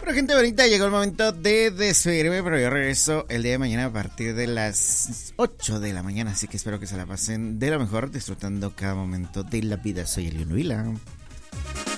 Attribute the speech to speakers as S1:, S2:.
S1: Bueno, gente bonita, llegó el momento de despedirme, pero yo regreso el día de mañana a partir de las 8 de la mañana, así que espero que se la pasen de lo mejor, disfrutando cada momento de la vida. Soy Elion Huila.